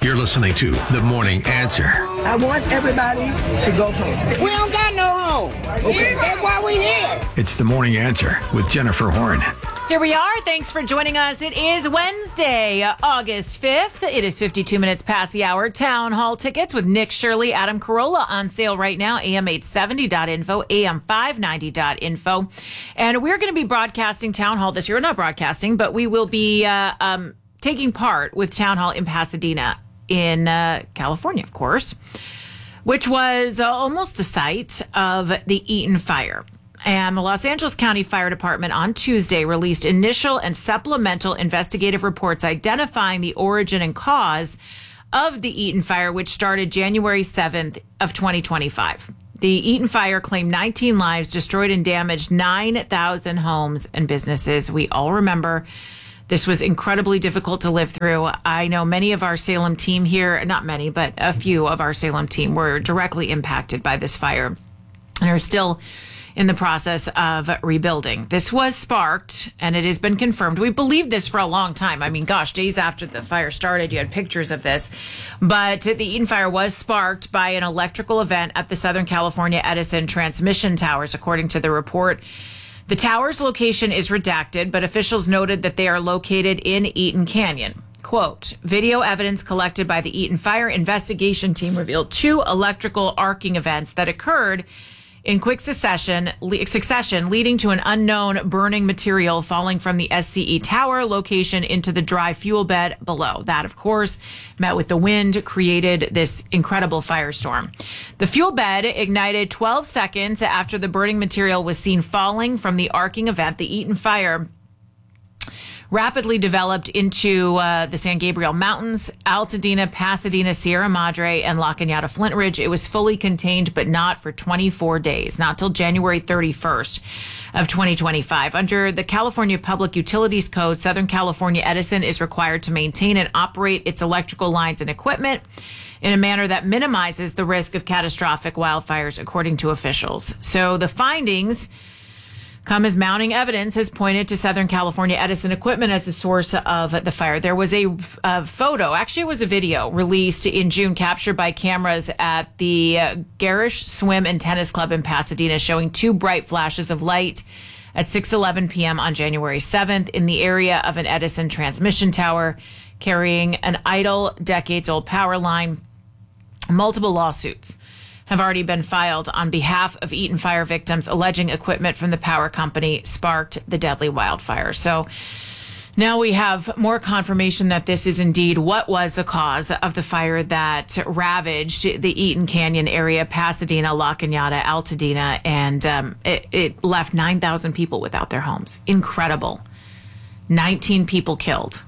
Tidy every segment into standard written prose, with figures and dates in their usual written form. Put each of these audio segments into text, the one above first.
You're listening to The Morning Answer. I want everybody to go home. We don't got no home. Okay, that's why we here. It's The Morning Answer with Jennifer Horn. Here we are. Thanks for joining us. It is Wednesday, August 5th. It is 52 minutes past the hour. Town Hall tickets with Nick Shirley, Adam Carolla on sale right now. AM870.info, AM590.info. And we're going to be broadcasting Town Hall this year. We're not broadcasting, but we will be taking part with Town Hall in Pasadena in California, of course, which was almost the site of the Eaton fire. And the Los Angeles County Fire Department on Tuesday released initial and supplemental investigative reports identifying the origin and cause of the Eaton fire, which started January 7th of 2025. The Eaton fire claimed 19 lives, destroyed and damaged 9,000 homes and businesses. We all remember this was incredibly difficult to live through. I know many of our Salem team here, not many, but a few of our Salem team were directly impacted by this fire and are still in the process of rebuilding. This was sparked, and it has been confirmed. We believed this for a long time. I mean, gosh, days after the fire started, you had pictures of this. But the Eaton fire was sparked by an electrical event at the Southern California Edison transmission towers, according to the report. The tower's location is redacted, but officials noted that they are located in Eaton Canyon. Quote, video evidence collected by the Eaton Fire Investigation Team revealed 2 electrical arcing events that occurred in quick succession, leading to an unknown burning material falling from the SCE tower location into the dry fuel bed below. That, of course, met with the wind, created this incredible firestorm. The fuel bed ignited 12 seconds after the burning material was seen falling from the arcing event. The Eaton fire rapidly developed into the San Gabriel Mountains, Altadena, Pasadena, Sierra Madre, and La Cañada Flint Ridge. It was fully contained, but not for 24 days, not till January 31st of 2025. Under the California Public Utilities Code, Southern California Edison is required to maintain and operate its electrical lines and equipment in a manner that minimizes the risk of catastrophic wildfires, according to officials. So the findings come as mounting evidence has pointed to Southern California Edison equipment as the source of the fire. There was a photo, actually it was a video, released in June, captured by cameras at the Garish Swim and Tennis Club in Pasadena, showing 2 bright flashes of light at 6:11 p.m. on January 7th in the area of an Edison transmission tower carrying an idle, decades-old power line. Multiple lawsuits have already been filed on behalf of Eaton fire victims, alleging equipment from the power company sparked the deadly wildfire. So now we have more confirmation that this is indeed what was the cause of the fire that ravaged the Eaton Canyon area, Pasadena, La Cañada, Altadena, and it left 9,000 people without their homes. Incredible. 19 people killed.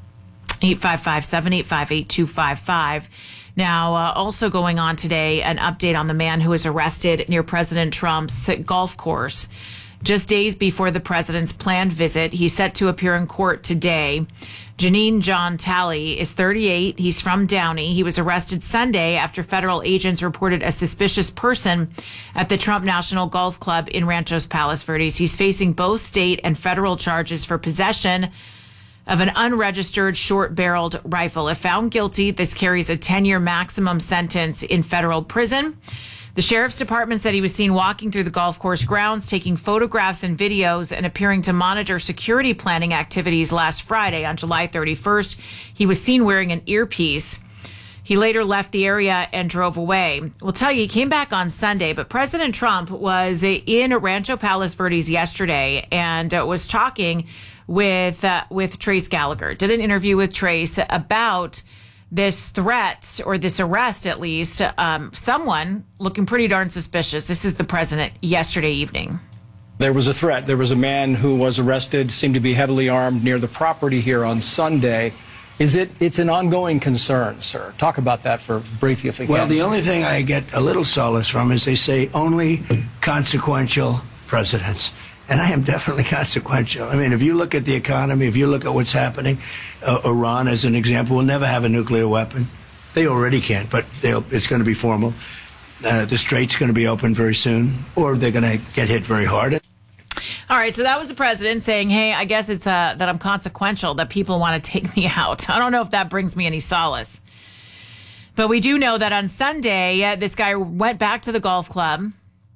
855-785-8255. Now, also going on today, an update on the man who was arrested near President Trump's golf course just days before the president's planned visit. He's set to appear in court today. Janine John Talley is 38. He's from Downey. He was arrested Sunday after federal agents reported a suspicious person at the Trump National Golf Club in Ranchos Palos Verdes. He's facing both state and federal charges for possession of an unregistered short-barreled rifle. If found guilty, this carries a 10-year maximum sentence in federal prison. The sheriff's department said he was seen walking through the golf course grounds, taking photographs and videos, and appearing to monitor security planning activities last Friday on July 31st. He was seen wearing an earpiece. He later left the area and drove away. We'll tell you, he came back on Sunday, but President Trump was in Rancho Palos Verdes yesterday and was talking with Trace Gallagher. Did an interview with Trace about this threat, or this arrest at least, someone looking pretty darn suspicious. This is the president yesterday evening. There was a threat. There was a man who was arrested, seemed to be heavily armed near the property here on Sunday. It's an ongoing concern, sir. Talk about that for briefly, if you can. Well, the only thing I get a little solace from is they say only consequential presidents. And I am definitely consequential. I mean, if you look at the economy, if you look at what's happening, Iran, as an example, will never have a nuclear weapon. They already can't, but it's going to be formal. The strait's going to be open very soon, or they're going to get hit very hard. All right, so that was the president saying, hey, I guess it's that I'm consequential, that people want to take me out. I don't know if that brings me any solace. But we do know that on Sunday, this guy went back to the golf club.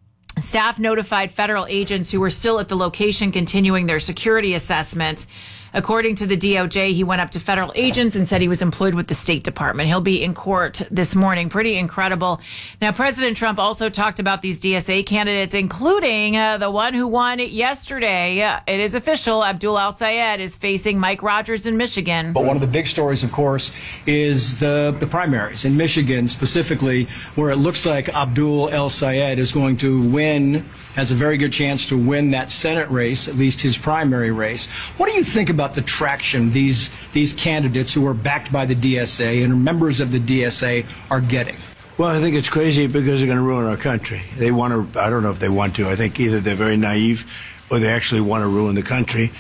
Staff notified federal agents who were still at the location continuing their security assessment. According to the DOJ, he went up to federal agents and said he was employed with the State Department. He'll be in court this morning. Pretty incredible. Now, President Trump also talked about these DSA candidates, including the one who won yesterday. It is official. Abdul El-Sayed is facing Mike Rogers in Michigan. But one of the big stories, of course, is the primaries in Michigan, specifically, where it looks like Abdul El-Sayed is going to win, has a very good chance to win that Senate race, at least his primary race. What do you think about the traction these candidates who are backed by the DSA and members of the DSA are getting? Well, I think it's crazy because they're going to ruin our country. They want to, I don't know if they want to. I think either they're very naive or they actually want to ruin the country.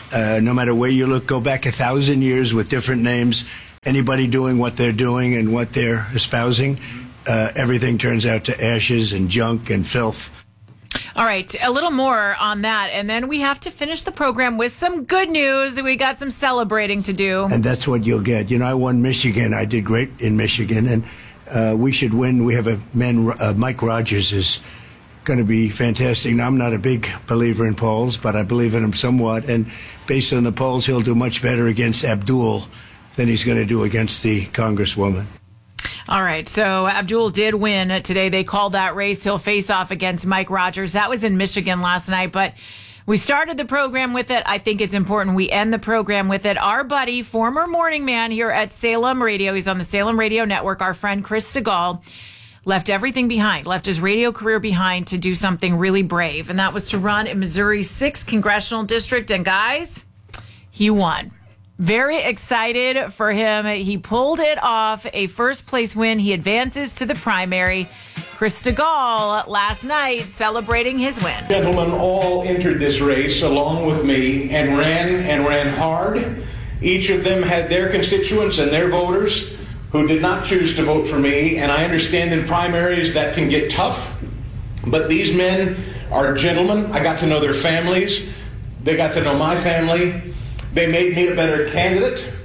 No matter where you look, go back 1,000 years with different names, anybody doing what they're doing and what they're espousing, everything turns out to ashes and junk and filth. All right, a little more on that, and then we have to finish the program with some good news. We got some celebrating to do. And that's what you'll get. You know, I won Michigan. I did great in Michigan, and we should win. We have a man, Mike Rogers is going to be fantastic. Now, I'm not a big believer in polls, but I believe in him somewhat, and based on the polls, he'll do much better against Abdul than he's going to do against the Congresswoman. All right, so Abdul did win today. They called that race. He'll face off against Mike Rogers. That was in Michigan last night, but we started the program with it. I think it's important we end the program with it. Our buddy, former morning man here at Salem Radio, he's on the Salem Radio Network, our friend Chris Stigall, left everything behind, left his radio career behind to do something really brave, and that was to run in Missouri's 6th Congressional District. And guys, he won. Very excited for him. He pulled it off, a first-place win. He advances to the primary. Chris Stigall last night celebrating his win. Gentlemen all entered this race along with me and ran hard. Each of them had their constituents and their voters who did not choose to vote for me, and I understand in primaries that can get tough, but these men are gentlemen. I got to know their families. They got to know my family. They made me a better candidate.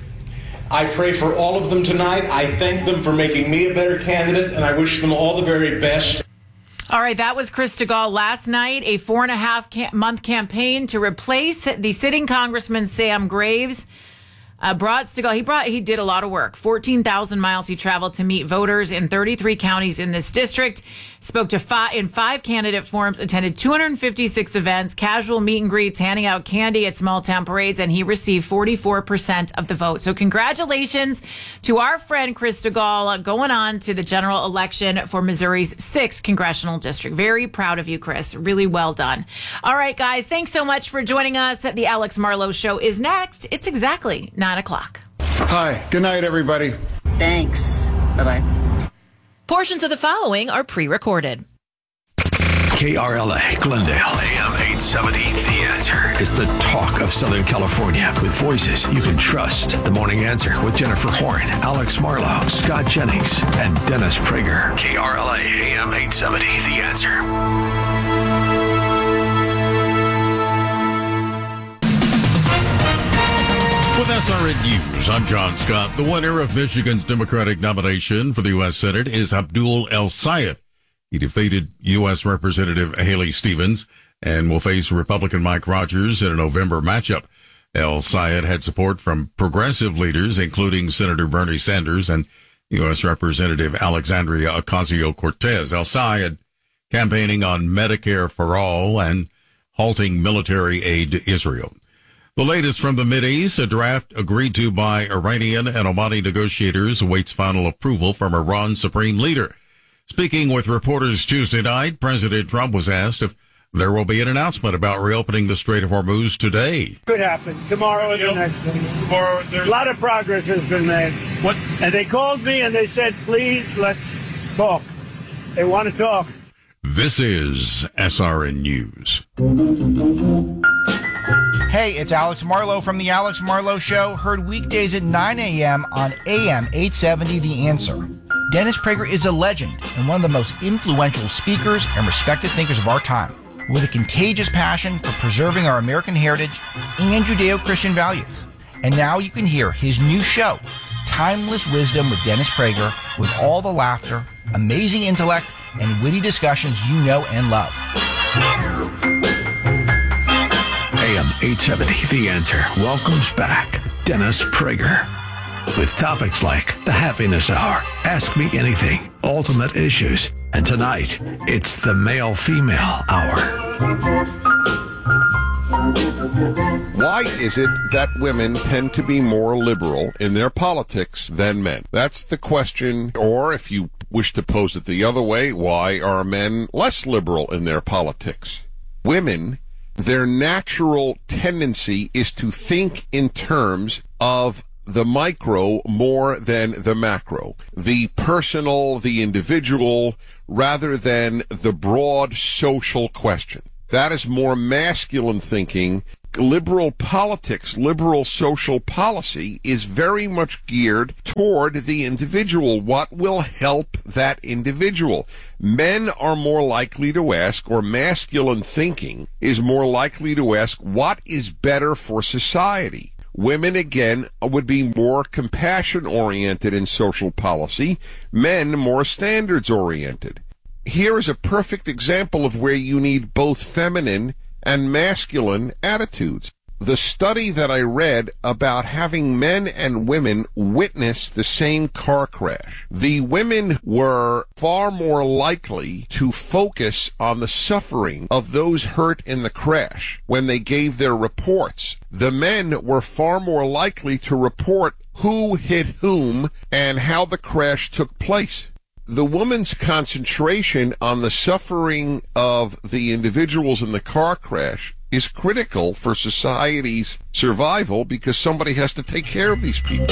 I pray for all of them tonight. I thank them for making me a better candidate, and I wish them all the very best. All right, that was Chris Stigall last night, a 4.5-month campaign to replace the sitting Congressman Sam Graves. He did a lot of work. 14,000 miles he traveled to meet voters in 33 counties in this district, spoke to in 5 candidate forums, attended 256 events, casual meet and greets, handing out candy at small town parades, and he received 44% of the vote. So congratulations to our friend Chris Stigall going on to the general election for Missouri's 6th Congressional District. Very proud of you, Chris. Really well done. All right, guys, thanks so much for joining us. The Alex Marlowe Show is next. It's exactly 9 o'clock. Hi. Good night, everybody. Thanks. Bye-bye. Portions of the following are pre-recorded. KRLA, Glendale, AM 870. The Answer is the talk of Southern California with voices you can trust. The Morning Answer with Jennifer Horn, Alex Marlowe, Scott Jennings, and Dennis Prager. KRLA, AM 870. The Answer. With SRN News, I'm John Scott. The winner of Michigan's Democratic nomination for the U.S. Senate is Abdul El-Sayed. He defeated U.S. Representative Haley Stevens and will face Republican Mike Rogers in a November matchup. El-Sayed had support from progressive leaders, including Senator Bernie Sanders and U.S. Representative Alexandria Ocasio-Cortez. El-Sayed campaigning on Medicare for all and halting military aid to Israel. The latest from the Mideast, a draft agreed to by Iranian and Omani negotiators awaits final approval from Iran's supreme leader. Speaking with reporters Tuesday night, President Trump was asked if there will be an announcement about reopening the Strait of Hormuz today. Could happen. Tomorrow is the next thing. Tomorrow, a lot of progress has been made. And they called me and they said, please, let's talk. They want to talk. This is SRN News. Hey, it's Alex Marlowe from The Alex Marlowe Show, heard weekdays at 9 a.m. on AM 870 The Answer. Dennis Prager is a legend and one of the most influential speakers and respected thinkers of our time, with a contagious passion for preserving our American heritage and Judeo-Christian values. And now you can hear his new show, Timeless Wisdom with Dennis Prager, with all the laughter, amazing intellect, and witty discussions you know and love. AM 870, The Answer, welcomes back Dennis Prager. With topics like the Happiness Hour, Ask Me Anything, Ultimate Issues, and tonight, it's the Male-Female Hour. Why is it that women tend to be more liberal in their politics than men? That's the question. Or if you wish to pose it the other way, why are men less liberal in their politics? Women, their natural tendency is to think in terms of the micro more than the macro, the personal, the individual, rather than the broad social question. That is more masculine thinking. Liberal politics, liberal social policy is very much geared toward the individual. What will help that individual? Men are more likely to ask, or masculine thinking is more likely to ask, what is better for society? Women, again, would be more compassion-oriented in social policy. Men, more standards-oriented. Here is a perfect example of where you need both feminine and masculine attitudes. The study that I read about having men and women witness the same car crash. The women were far more likely to focus on the suffering of those hurt in the crash when they gave their reports. The men were far more likely to report who hit whom and how the crash took place. The woman's concentration on the suffering of the individuals in the car crash is critical for society's survival because somebody has to take care of these people.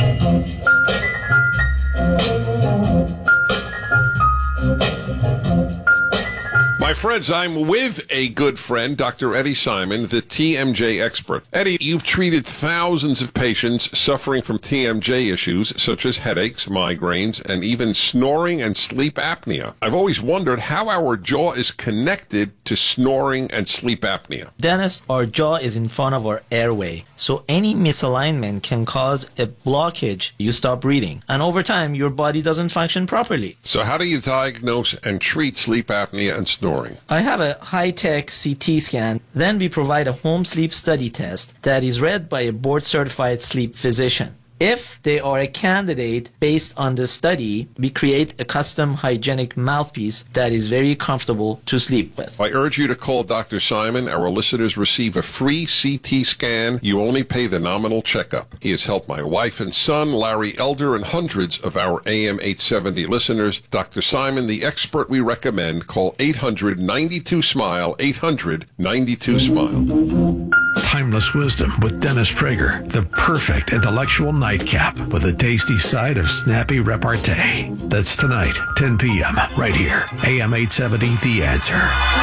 My friends, I'm with a good friend, Dr. Eddie Simon, the TMJ expert. Eddie, you've treated thousands of patients suffering from TMJ issues such as headaches, migraines, and even snoring and sleep apnea. I've always wondered how our jaw is connected to snoring and sleep apnea. Dennis, our jaw is in front of our airway, so any misalignment can cause a blockage. You stop breathing, and over time, your body doesn't function properly. So how do you diagnose and treat sleep apnea and snoring? I have a high-tech CT scan. Then we provide a home sleep study test that is read by a board-certified sleep physician. If they are a candidate based on the study, we create a custom hygienic mouthpiece that is very comfortable to sleep with. I urge you to call Dr. Simon. Our listeners receive a free CT scan. You only pay the nominal checkup. He has helped my wife and son, Larry Elder, and hundreds of our AM 870 listeners. Dr. Simon, the expert we recommend. Call 800-92-SMILE, 800-92-SMILE. Timeless Wisdom with Dennis Prager, the perfect intellectual nightcap with a tasty side of snappy repartee. That's tonight, 10 p.m., right here, AM 870, The Answer.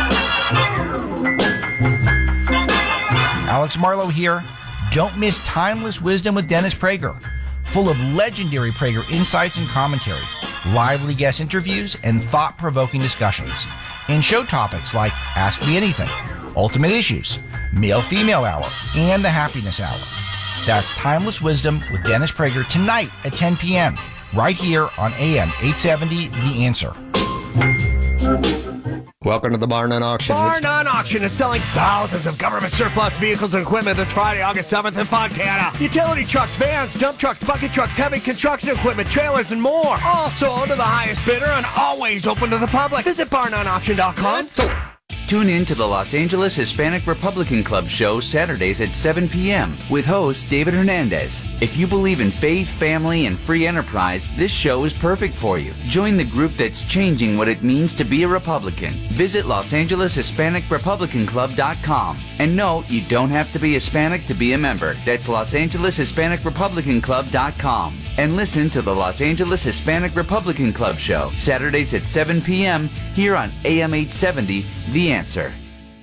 Alex Marlowe here. Don't miss Timeless Wisdom with Dennis Prager, full of legendary Prager insights and commentary, lively guest interviews, and thought-provoking discussions. And show topics like Ask Me Anything, Ultimate Issues, Male-Female Hour, and the Happiness Hour. That's Timeless Wisdom with Dennis Prager tonight at 10 p.m. right here on AM 870, The Answer. Welcome to the Bar None Auction. Bar None Auction is selling thousands of government surplus vehicles and equipment this Friday, August 7th in Fontana. Utility trucks, vans, dump trucks, bucket trucks, heavy construction equipment, trailers, and more. All sold to the highest bidder and always open to the public. Visit barnoneauction.com. Tune in to the Los Angeles Hispanic Republican Club show Saturdays at 7 p.m. with host David Hernandez. If you believe in faith, family, and free enterprise, this show is perfect for you. Join the group that's changing what it means to be a Republican. Visit LosAngelesHispanicRepublicanClub.com. And no, you don't have to be Hispanic to be a member. That's LosAngelesHispanicRepublicanClub.com. And listen to the Los Angeles Hispanic Republican Club show Saturdays at 7 p.m. here on AM 870, The Answer.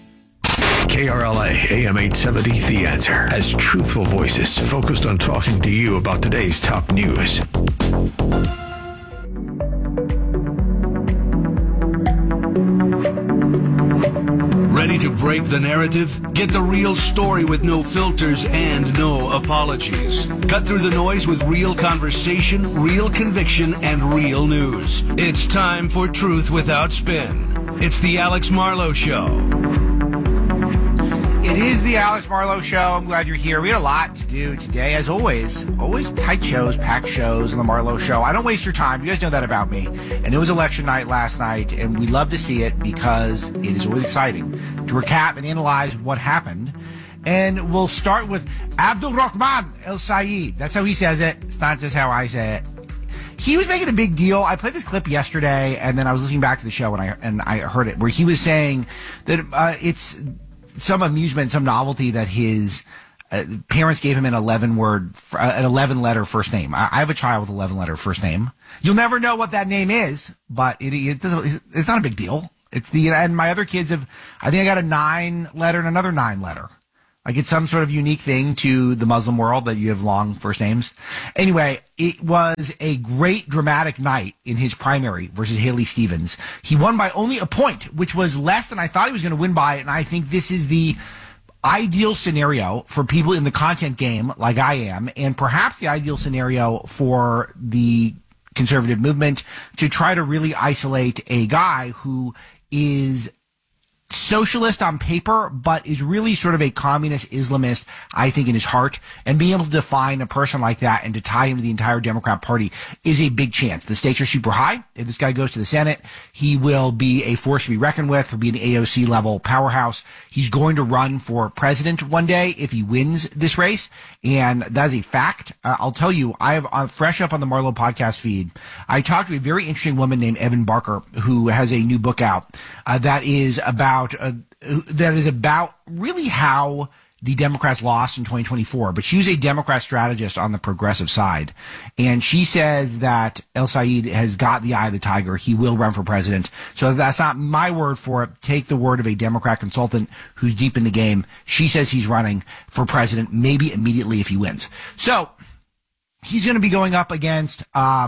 KRLA AM 870, The Answer, has truthful voices focused on talking to you about today's top news. Ready to break the narrative? Get the real story with no filters and no apologies. Cut through the noise with real conversation, real conviction, and real news. It's time for Truth Without Spin. It's the Alex Marlowe Show. It is the Alex Marlowe Show. I'm glad you're here. We had a lot to do today, as always. Always tight shows, packed shows on the Marlowe Show. I don't waste your time. You guys know that about me. And it was election night last night, and we love to see it because it is always exciting to recap and analyze what happened. And we'll start with Abdul Rahman El Sayed. That's how he says it. It's not just how I say it. He was making a big deal. I played this clip yesterday, and then I was listening back to the show, and I heard it, where he was saying that it's some amusement, some novelty that his parents gave him an 11-letter first name. I have a child with 11-letter first name. You'll never know what that name is, but it's not a big deal. And my other kids I think I got a 9-letter and another 9-letter. Like it's some sort of unique thing to the Muslim world that you have long first names. Anyway, it was a great dramatic night in his primary versus Haley Stevens. He won by only a point, which was less than I thought he was going to win by. And I think this is the ideal scenario for people in the content game like I am, and perhaps the ideal scenario for the conservative movement to try to really isolate a guy who is socialist on paper, but is really sort of a communist Islamist, I think, in his heart. And being able to define a person like that and to tie him to the entire Democrat Party is a big chance. The stakes are super high. If this guy goes to the Senate, he will be a force to be reckoned with. He'll be an AOC level powerhouse. He's going to run for president one day if he wins this race. And that is a fact. I'll tell you, I have fresh up on the Marlowe podcast feed. I talked to a very interesting woman named Evan Barker, who has a new book out that is about really how the Democrats lost in 2024. But she was a Democrat strategist on the progressive side. And she says that El Sayed has got the eye of the tiger. He will run for president. So that's not my word for it. Take the word of a Democrat consultant who's deep in the game. She says he's running for president, maybe immediately if he wins. So he's going to be going up against,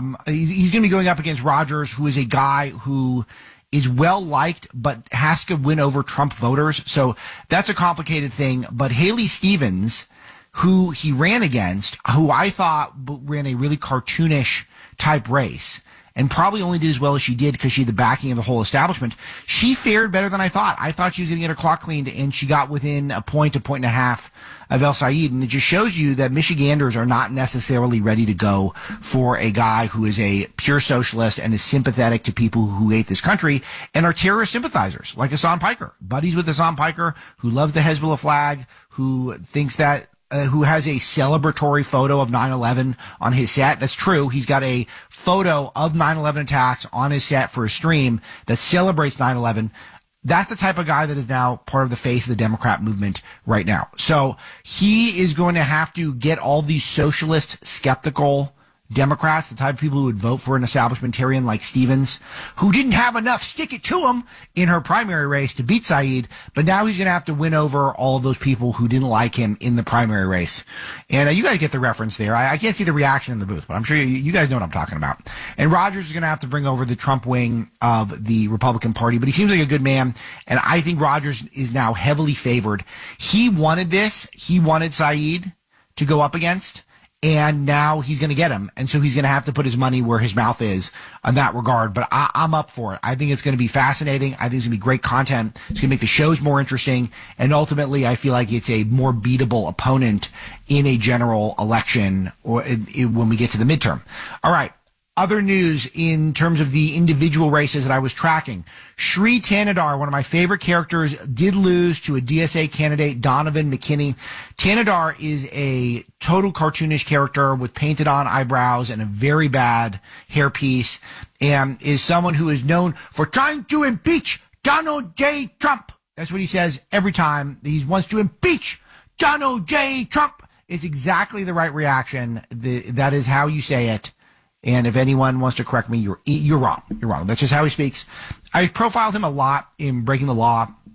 Rogers, who is a guy who is well liked, but has to win over Trump voters. So that's a complicated thing. But Haley Stevens, who he ran against, who I thought ran a really cartoonish type race, and probably only did as well as she did because she had the backing of the whole establishment, she fared better than I thought. I thought she was going to get her clock cleaned, and she got within a point and a half of El Sayed. And it just shows you that Michiganders are not necessarily ready to go for a guy who is a pure socialist and is sympathetic to people who hate this country and are terrorist sympathizers, like Hassan Piker. Buddies with Hassan Piker, who loves the Hezbollah flag, who thinks that who has a celebratory photo of 9/11 on his set. That's true. He's got a photo of 9/11 attacks on his set for a stream that celebrates 9/11. That's the type of guy that is now part of the face of the Democrat movement right now. So he is going to have to get all these socialist, skeptical Democrats, the type of people who would vote for an establishmentarian like Stevens, who didn't have enough stick it to him in her primary race to beat Sayed, but now he's going to have to win over all of those people who didn't like him in the primary race. And you guys get the reference there. I can't see the reaction in the booth, but I'm sure you guys know what I'm talking about. And Rogers is going to have to bring over the Trump wing of the Republican Party, but he seems like a good man, and I think Rogers is now heavily favored. He wanted this. He wanted Sayed to go up against, and now he's going to get him. And so he's going to have to put his money where his mouth is in that regard. But I'm up for it. I think it's going to be fascinating. I think it's going to be great content. It's going to make the shows more interesting. And ultimately, I feel like it's a more beatable opponent in a general election or when we get to the midterm. All right. Other news in terms of the individual races that I was tracking. Shri Tanadar, one of my favorite characters, did lose to a DSA candidate, Donovan McKinney. Tanadar is a total cartoonish character with painted on eyebrows and a very bad hairpiece, and is someone who is known for trying to impeach Donald J. Trump. That's what he says every time he wants to impeach Donald J. Trump. It's exactly the right reaction. That is how you say it. And if anyone wants to correct me, you're wrong. You're wrong. That's just how he speaks. I profiled him a lot in Breaking the Law.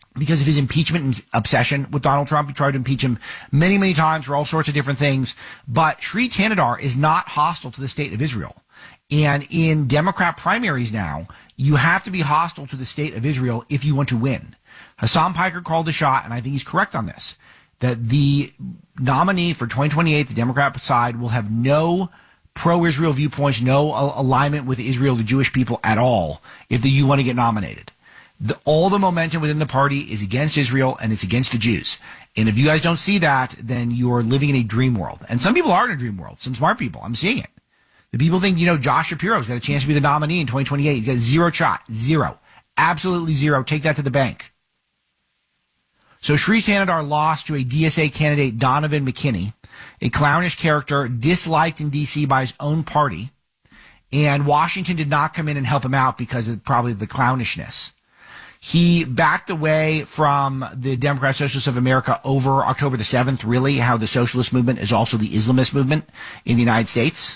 because of his impeachment obsession with Donald Trump. He tried to impeach him many, many times for all sorts of different things. But Sri Thanedar is not hostile to the state of Israel. And in Democrat primaries now, you have to be hostile to the state of Israel if you want to win. Hassan Piker called the shot, and I think he's correct on this, that the nominee for 2028, the Democrat side, will have no pro-Israel viewpoints, no alignment with Israel, the Jewish people at all, if you want to get nominated. All the momentum within the party is against Israel, and it's against the Jews. And if you guys don't see that, then you're living in a dream world. And some people are in a dream world, some smart people. I'm seeing it. The people think, Josh Shapiro's got a chance to be the nominee in 2028. He's got zero shot. Zero. Absolutely zero. Take that to the bank. So Sri Thanedar lost to a DSA candidate, Donovan McKinney, a clownish character disliked in D.C. by his own party. And Washington did not come in and help him out because of probably the clownishness. He backed away from the Democrat Socialists of America over October the 7th, really, how the socialist movement is also the Islamist movement in the United States.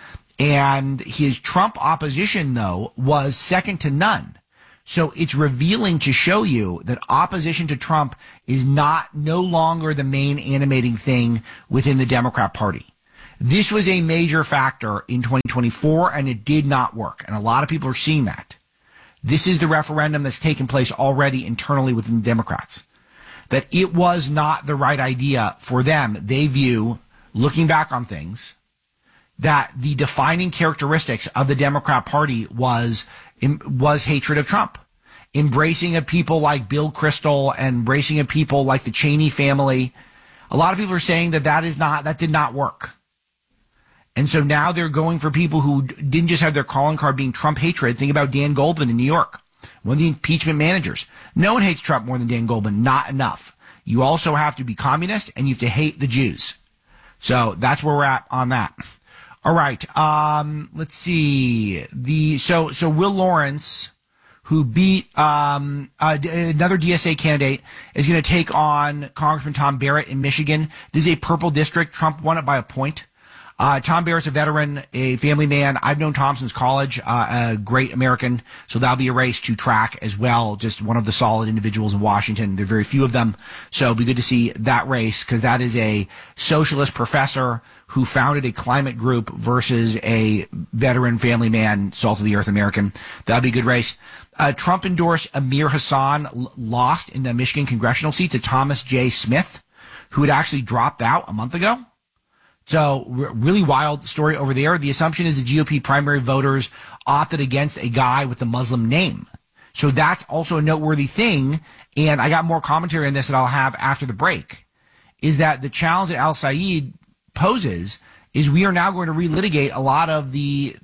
And his Trump opposition, though, was second to none. So it's revealing to show you that opposition to Trump is no longer the main animating thing within the Democrat Party. This was a major factor in 2024, and it did not work. And a lot of people are seeing that. This is the referendum that's taken place already internally within the Democrats. That it was not the right idea for them. They view, looking back on things, that the defining characteristics of the Democrat Party was hatred of Trump. Embracing of people like Bill Kristol and embracing of people like the Cheney family. A lot of people are saying that did not work. And so now they're going for people who didn't just have their calling card being Trump hatred. Think about Dan Goldman in New York, one of the impeachment managers. No one hates Trump more than Dan Goldman. Not enough. You also have to be communist and you have to hate the Jews. So that's where we're at on that. All right. Let's see. So Will Lawrence, who beat another DSA candidate, is going to take on Congressman Tom Barrett in Michigan. This is a purple district. Trump won it by a point. Tom Barrett's a veteran, a family man. I've known Tom since college, a great American. So that'll be a race to track as well. Just one of the solid individuals in Washington. There are very few of them. So it'll be good to see that race because that is a socialist professor who founded a climate group versus a veteran family man, salt of the earth American. That'll be a good race. Trump endorsed Amir Hassan, lost in the Michigan congressional seat to Thomas J. Smith, who had actually dropped out a month ago. So really wild story over there. The assumption is the GOP primary voters opted against a guy with a Muslim name. So that's also a noteworthy thing. And I got more commentary on this that I'll have after the break, is that the challenge that Al-Sayed poses is we are now going to relitigate a lot of the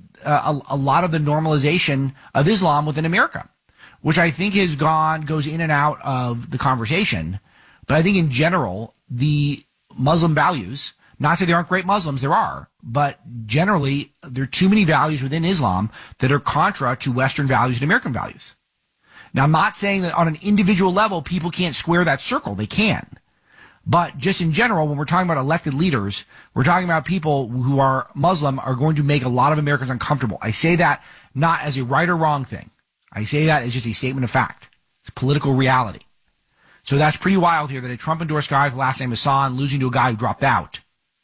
normalization of Islam within America, which I think goes in and out of the conversation. But I think in general, the Muslim values, not to say there aren't great Muslims, there are, but generally there are too many values within Islam that are contra to Western values and American values. Now, I'm not saying that on an individual level, people can't square that circle. They can. But just in general, when we're talking about elected leaders, we're talking about people who are Muslim are going to make a lot of Americans uncomfortable. I say that not as a right or wrong thing. I say that as just a statement of fact. It's political reality. So that's pretty wild here that a Trump-endorsed guy with the last name Hassan losing to a guy who dropped out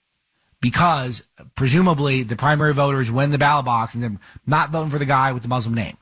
because presumably the primary voters win the ballot box and they're not voting for the guy with the Muslim name.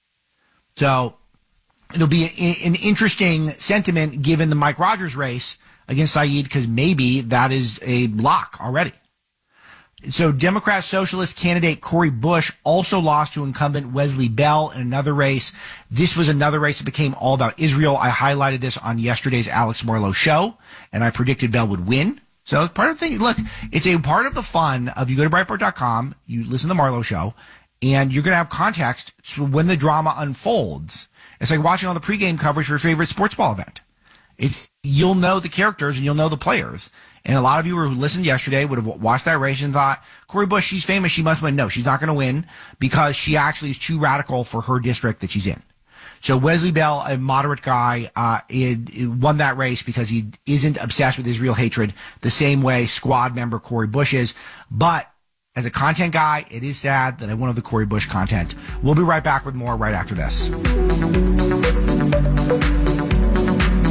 So it'll be an interesting sentiment given the Mike Rogers race against Saeed, because maybe that is a lock already. So Democrat socialist candidate Cori Bush also lost to incumbent Wesley Bell in another race. This was another race that became all about Israel. I highlighted this on yesterday's Alex Marlowe show, and I predicted Bell would win. So it's part of the thing. Look, it's a part of the fun of you go to Breitbart.com, you listen to the Marlowe show, and you're going to have context so when the drama unfolds. It's like watching all the pregame coverage for your favorite sports ball event. You'll know the characters and you'll know the players. And a lot of you who listened yesterday would have watched that race and thought, Cori Bush, she's famous, she must win. No, she's not going to win because she actually is too radical for her district that she's in. So Wesley Bell, a moderate guy, won that race because he isn't obsessed with Israel hatred the same way squad member Cori Bush is. But as a content guy, it is sad that I wanted the Cori Bush content. We'll be right back with more right after this.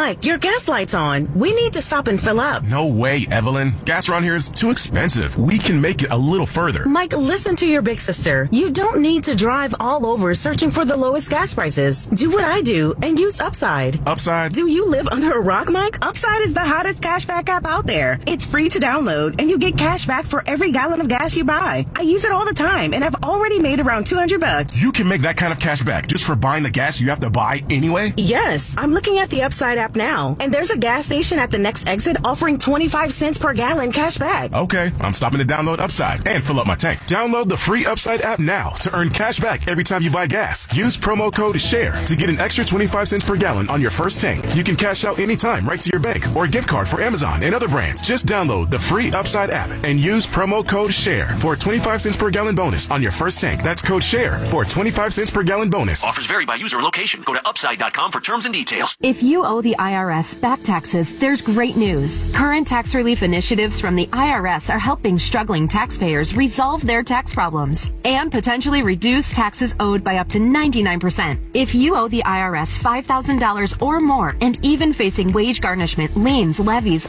Mike, your gas light's on. We need to stop and fill up. No way, Evelyn. Gas around here is too expensive. We can make it a little further. Mike, listen to your big sister. You don't need to drive all over searching for the lowest gas prices. Do what I do and use Upside. Upside? Do you live under a rock, Mike? Upside is the hottest cashback app out there. It's free to download, and you get cash back for every gallon of gas you buy. I use it all the time, and I've already made around $200. You can make that kind of cash back just for buying the gas you have to buy anyway? Yes, I'm looking at the Upside app now, and there's a gas station at the next exit offering 25 cents per gallon cash back. Okay, I'm stopping to download Upside and fill up my tank. Download the free Upside app now to earn cash back every time you buy gas. Use promo code SHARE to get an extra 25 cents per gallon on your first tank. You can cash out anytime right to your bank or gift card for Amazon and other brands. Just download the free Upside app and use promo code SHARE for a 25 cents per gallon bonus on your first tank. That's code SHARE for a 25 cents per gallon bonus. Offers vary by user and location. Go to upside.com for terms and details. If you owe the IRS back taxes, there's great news. Current tax relief initiatives from the IRS are helping struggling taxpayers resolve their tax problems and potentially reduce taxes owed by up to 99%. If you owe the IRS $5,000 or more and even facing wage garnishment, liens, levies,